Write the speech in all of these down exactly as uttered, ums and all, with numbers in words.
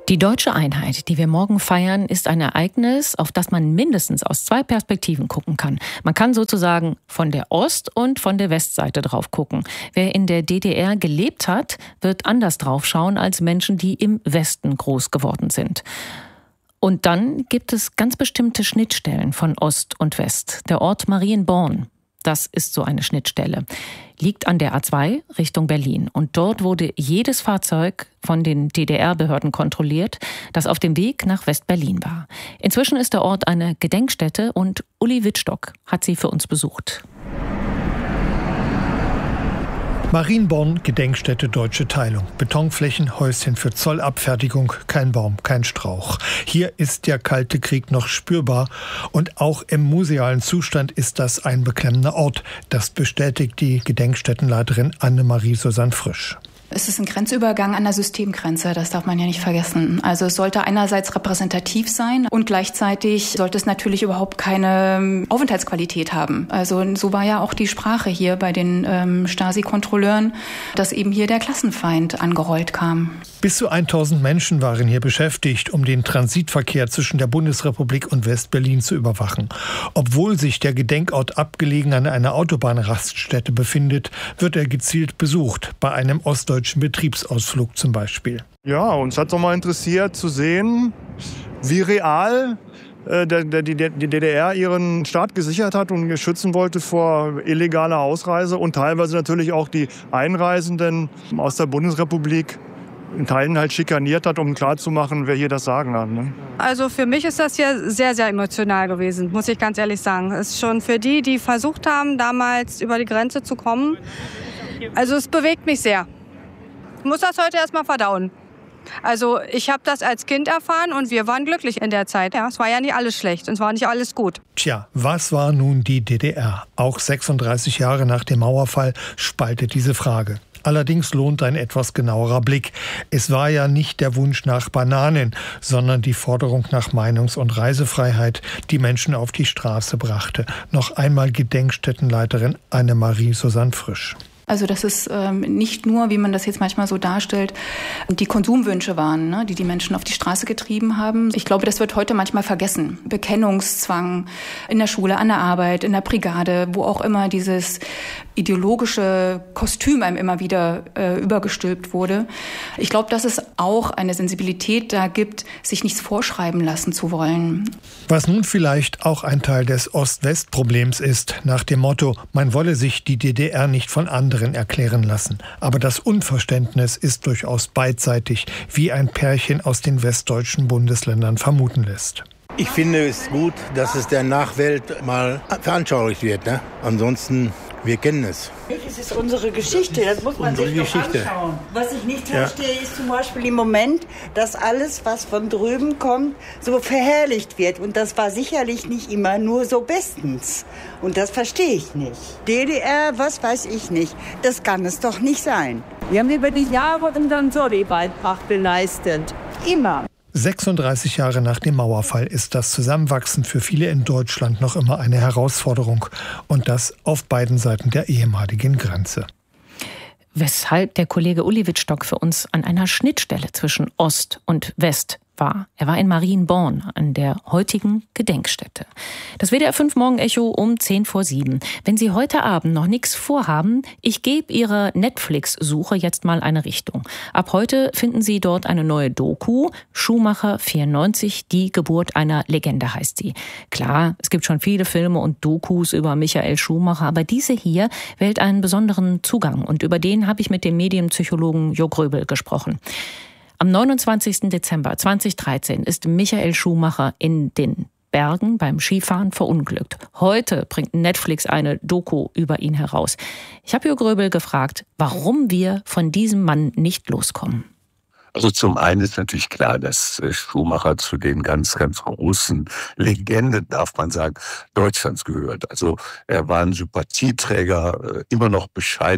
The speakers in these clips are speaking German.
Die deutsche Einheit, die wir morgen feiern, ist ein Ereignis, auf das man mindestens aus zwei Perspektiven gucken kann. Man kann sozusagen von der Ost- und von der Westseite drauf gucken. Wer in der D D R gelebt hat, wird anders drauf schauen als Menschen, die im Westen groß geworden sind. Und dann gibt es ganz bestimmte Schnittstellen von Ost und West. Der Ort Marienborn, das ist so eine Schnittstelle, liegt an der A zwei Richtung Berlin. Und dort wurde jedes Fahrzeug von den D D R-Behörden kontrolliert, das auf dem Weg nach West-Berlin war. Inzwischen ist der Ort eine Gedenkstätte und Uli Wittstock hat sie für uns besucht. Marienborn, Gedenkstätte Deutsche Teilung. Betonflächen, Häuschen für Zollabfertigung, kein Baum, kein Strauch. Hier ist der Kalte Krieg noch spürbar und auch im musealen Zustand ist das ein beklemmender Ort. Das bestätigt die Gedenkstättenleiterin Annemarie Susanne Frisch. Es ist ein Grenzübergang an der Systemgrenze, das darf man ja nicht vergessen. Also es sollte einerseits repräsentativ sein und gleichzeitig sollte es natürlich überhaupt keine Aufenthaltsqualität haben. Also so war ja auch die Sprache hier bei den ähm, Stasi-Kontrolleuren, dass eben hier der Klassenfeind angerollt kam. Bis zu tausend Menschen waren hier beschäftigt, um den Transitverkehr zwischen der Bundesrepublik und West-Berlin zu überwachen. Obwohl sich der Gedenkort abgelegen an einer Autobahnraststätte befindet, wird er gezielt besucht, bei einem ostdeutschen Betriebsausflug zum Beispiel. Ja, uns hat es auch mal interessiert zu sehen, wie real äh, der, der, die, die D D R ihren Staat gesichert hat und schützen wollte vor illegaler Ausreise und teilweise natürlich auch die Einreisenden aus der Bundesrepublik in Teilen halt schikaniert hat, um klarzumachen, wer hier das Sagen hat. Ne? Also für mich ist das hier sehr, sehr emotional gewesen, muss ich ganz ehrlich sagen. Es ist schon für die, die versucht haben, damals über die Grenze zu kommen. Also es bewegt mich sehr. Ich muss das heute erstmal verdauen. Also ich habe das als Kind erfahren und wir waren glücklich in der Zeit. Ja, es war ja nicht alles schlecht und es war nicht alles gut. Tja, was war nun die D D R? Auch sechsunddreißig Jahre nach dem Mauerfall spaltet diese Frage. Allerdings lohnt ein etwas genauerer Blick. Es war ja nicht der Wunsch nach Bananen, sondern die Forderung nach Meinungs- und Reisefreiheit, die Menschen auf die Straße brachte. Noch einmal Gedenkstättenleiterin Annemarie Susanne Frisch. Also dass es ähm, nicht nur, wie man das jetzt manchmal so darstellt, die Konsumwünsche waren, ne, die die Menschen auf die Straße getrieben haben. Ich glaube, das wird heute manchmal vergessen. Bekennungszwang in der Schule, an der Arbeit, in der Brigade, wo auch immer dieses ideologische Kostüm einem immer wieder äh, übergestülpt wurde. Ich glaube, dass es auch eine Sensibilität da gibt, sich nichts vorschreiben lassen zu wollen. Was nun vielleicht auch ein Teil des Ost-West-Problems ist, nach dem Motto, man wolle sich die D D R nicht von anderen erklären lassen. Aber das Unverständnis ist durchaus beidseitig, wie ein Pärchen aus den westdeutschen Bundesländern vermuten lässt. Ich finde es gut, dass es der Nachwelt mal veranschaulicht wird. Ne? Ansonsten, wir kennen es. Es ist unsere Geschichte, das muss man unsere sich doch Geschichte. anschauen. Was ich nicht Ja. verstehe, ist zum Beispiel im Moment, dass alles, was von drüben kommt, so verherrlicht wird. Und das war sicherlich nicht immer nur so bestens. Und das verstehe ich nicht. D D R, was weiß ich nicht. Das kann es doch nicht sein. Wir haben über die Jahre unseren Sorry-Beitrag geleistet. Immer. sechsunddreißig Jahre nach dem Mauerfall ist das Zusammenwachsen für viele in Deutschland noch immer eine Herausforderung. Und das auf beiden Seiten der ehemaligen Grenze. Weshalb der Kollege Uli Wittstock für uns an einer Schnittstelle zwischen Ost und West war. Er war in Marienborn an der heutigen Gedenkstätte. Das W D R fünf Morgenecho um zehn vor sieben. Wenn Sie heute Abend noch nichts vorhaben, ich gebe Ihrer Netflix-Suche jetzt mal eine Richtung. Ab heute finden Sie dort eine neue Doku. Schumacher vierundneunzig, die Geburt einer Legende heißt sie. Klar, es gibt schon viele Filme und Dokus über Michael Schumacher, aber diese hier wählt einen besonderen Zugang. Und über den habe ich mit dem Medienpsychologen Jo Gröbel gesprochen. Am neunundzwanzigsten Dezember zweitausenddreizehn ist Michael Schumacher in den Bergen beim Skifahren verunglückt. Heute bringt Netflix eine Doku über ihn heraus. Ich habe Jo Gröbel gefragt, warum wir von diesem Mann nicht loskommen. Also zum einen ist natürlich klar, dass Schumacher zu den ganz, ganz großen Legenden, darf man sagen, Deutschlands gehört. Also er war ein Sympathieträger, immer noch bescheiden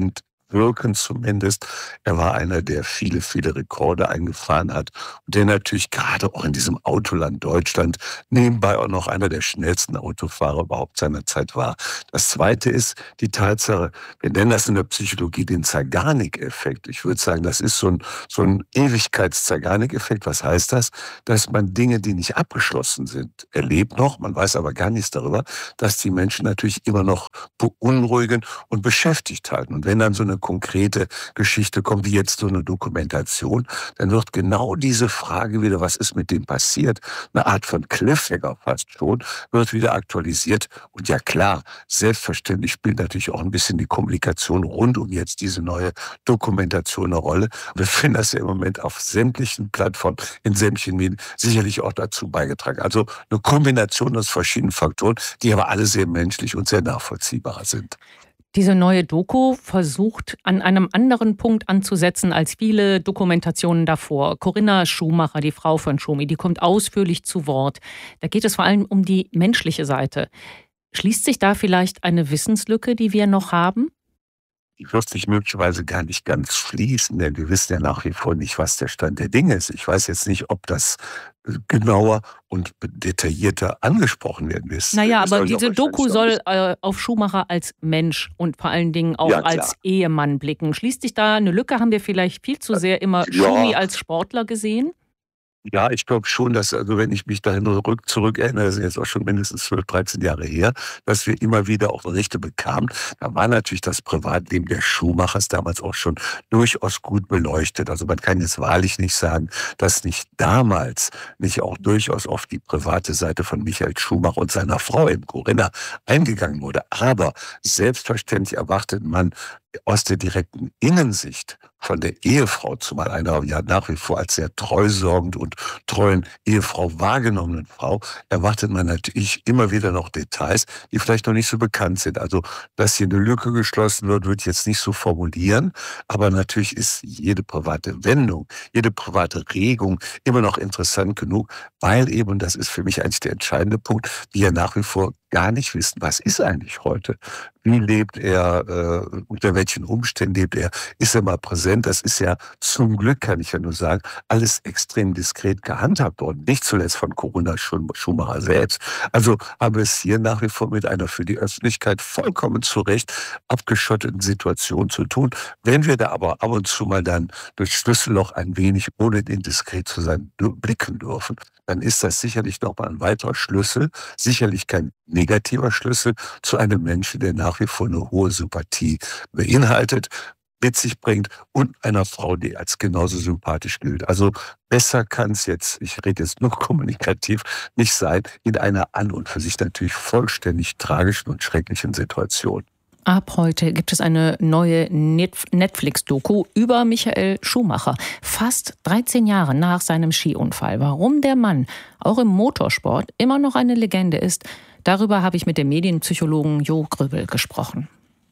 wirken zumindest. Er war einer, der viele, viele Rekorde eingefahren hat und der natürlich gerade auch in diesem Autoland Deutschland nebenbei auch noch einer der schnellsten Autofahrer überhaupt seiner Zeit war. Das Zweite ist die Tatsache, wir nennen das in der Psychologie den Zeigarnik-Effekt. Ich würde sagen, das ist so ein, so ein Ewigkeits-Zeigarnik-Effekt. Was heißt das? Dass man Dinge, die nicht abgeschlossen sind, erlebt noch, man weiß aber gar nichts darüber, dass die Menschen natürlich immer noch beunruhigen und beschäftigt halten. Und wenn dann so eine konkrete Geschichte kommt, wie jetzt so eine Dokumentation, dann wird genau diese Frage wieder, was ist mit dem passiert, eine Art von Cliffhanger fast schon, wird wieder aktualisiert. Und ja klar, selbstverständlich spielt natürlich auch ein bisschen die Kommunikation rund um jetzt diese neue Dokumentation eine Rolle. Wir finden das ja im Moment auf sämtlichen Plattformen, in sämtlichen Medien sicherlich auch dazu beigetragen. Also eine Kombination aus verschiedenen Faktoren, die aber alle sehr menschlich und sehr nachvollziehbar sind. Diese neue Doku versucht, an einem anderen Punkt anzusetzen als viele Dokumentationen davor. Corinna Schumacher, die Frau von Schumi, die kommt ausführlich zu Wort. Da geht es vor allem um die menschliche Seite. Schließt sich da vielleicht eine Wissenslücke, die wir noch haben? Die wird sich möglicherweise gar nicht ganz schließen, denn wir wissen ja nach wie vor nicht, was der Stand der Dinge ist. Ich weiß jetzt nicht, ob das genauer und detaillierter angesprochen werden wird. Naja, aber diese Doku soll äh, auf Schumacher als Mensch und vor allen Dingen auch ja, als Ehemann blicken. Schließt sich da eine Lücke? Haben wir vielleicht viel zu sehr immer ja. Schumi als Sportler gesehen? Ja, ich glaube schon, dass, also wenn ich mich dahin zurück, zurück erinnere, das ist jetzt auch schon mindestens zwölf, dreizehn Jahre her, dass wir immer wieder auch Berichte bekamen. Da war natürlich das Privatleben der Schumachers damals auch schon durchaus gut beleuchtet. Also man kann jetzt wahrlich nicht sagen, dass nicht damals nicht auch durchaus auf die private Seite von Michael Schumacher und seiner Frau eben Corinna eingegangen wurde. Aber selbstverständlich erwartet man aus der direkten Innensicht von der Ehefrau, zumal einer ja nach wie vor als sehr treusorgend und treuen Ehefrau wahrgenommenen Frau, erwartet man natürlich immer wieder noch Details, die vielleicht noch nicht so bekannt sind. Also, dass hier eine Lücke geschlossen wird, würde ich jetzt nicht so formulieren, aber natürlich ist jede private Wendung, jede private Regung immer noch interessant genug, weil eben, und das ist für mich eigentlich der entscheidende Punkt, wir ja nach wie vor gar nicht wissen, was ist eigentlich heute? Wie lebt er? Äh, unter welchen Umständen lebt er? Ist er mal präsent? Das ist ja zum Glück, kann ich ja nur sagen, alles extrem diskret gehandhabt worden. Nicht zuletzt von Corinna Schumacher selbst. Also haben wir es hier nach wie vor mit einer für die Öffentlichkeit vollkommen zu Recht abgeschotteten Situation zu tun. Wenn wir da aber ab und zu mal dann durch Schlüsselloch ein wenig, ohne indiskret zu sein, blicken dürfen, dann ist das sicherlich nochmal ein weiterer Schlüssel, sicherlich kein negativer Schlüssel zu einem Menschen, der nach wie vor eine hohe Sympathie beinhaltet, mit sich bringt und einer Frau, die als genauso sympathisch gilt. Also besser kann es jetzt, ich rede jetzt nur kommunikativ, nicht sein, in einer an und für sich natürlich vollständig tragischen und schrecklichen Situation. Ab heute gibt es eine neue Netflix-Doku über Michael Schumacher. Fast dreizehn Jahre nach seinem Skiunfall. Warum der Mann auch im Motorsport immer noch eine Legende ist, darüber habe ich mit dem Medienpsychologen Jo Gröbel gesprochen.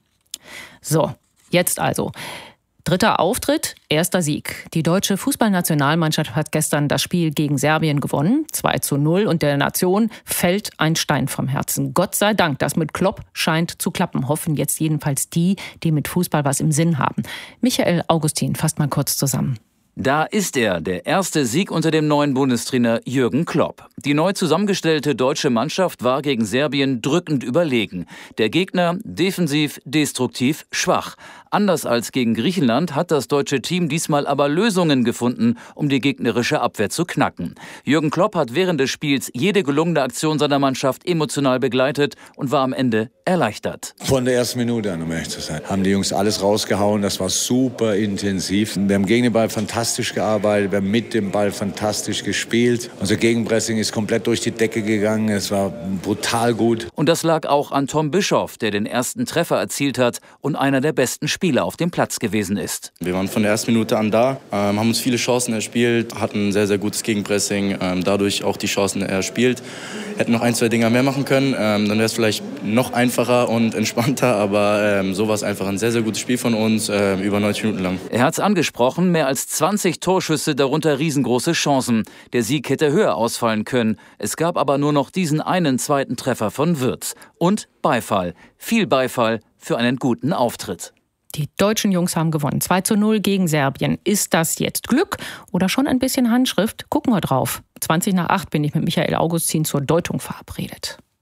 So, jetzt also. Dritter Auftritt, erster Sieg. Die deutsche Fußballnationalmannschaft hat gestern das Spiel gegen Serbien gewonnen, zwei zu null, und der Nation fällt ein Stein vom Herzen. Gott sei Dank, das mit Klopp scheint zu klappen, hoffen jetzt jedenfalls die, die mit Fußball was im Sinn haben. Michael Augustin fasst mal kurz zusammen. Da ist er, der erste Sieg unter dem neuen Bundestrainer Jürgen Klopp. Die neu zusammengestellte deutsche Mannschaft war gegen Serbien drückend überlegen. Der Gegner defensiv, destruktiv, schwach. Anders als gegen Griechenland hat das deutsche Team diesmal aber Lösungen gefunden, um die gegnerische Abwehr zu knacken. Jürgen Klopp hat während des Spiels jede gelungene Aktion seiner Mannschaft emotional begleitet und war am Ende erleichtert. Von der ersten Minute an, um ehrlich zu sein, haben die Jungs alles rausgehauen. Das war super intensiv. Wir haben gegen den Ball fantastisch gearbeitet, wir haben mit dem Ball fantastisch gespielt. Unser Gegenpressing ist komplett durch die Decke gegangen. Es war brutal gut. Und das lag auch an Tom Bischoff, der den ersten Treffer erzielt hat und einer der besten Spieler auf dem Platz gewesen ist. Wir waren von der ersten Minute an da, ähm, haben uns viele Chancen erspielt, hatten ein sehr, sehr gutes Gegenpressing, ähm, dadurch auch die Chancen erspielt. Hätten noch ein, zwei Dinger mehr machen können, ähm, dann wäre es vielleicht noch einfacher und entspannter, aber ähm, so war es einfach ein sehr, sehr gutes Spiel von uns, äh, über neunzig Minuten lang. Er hat es angesprochen, mehr als zwanzig Torschüsse, darunter riesengroße Chancen. Der Sieg hätte höher ausfallen können. Es gab aber nur noch diesen einen zweiten Treffer von Wirtz. Und Beifall, viel Beifall für einen guten Auftritt. Die deutschen Jungs haben gewonnen. zwei zu null gegen Serbien. Ist das jetzt Glück oder schon ein bisschen Handschrift? Gucken wir drauf. zwanzig nach acht bin ich mit Michael Augustin zur Deutung verabredet.